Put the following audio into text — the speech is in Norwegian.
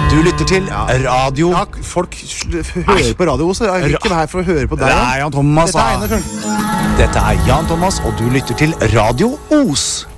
Du lytter til radio. Ja, folk hører på Radio Os. Jeg er ikke her for å høre på deg. Det er Jan Thomas. Dette er Einar Tørnquist. Dette er Jan Thomas, og du lytter til Radio Os.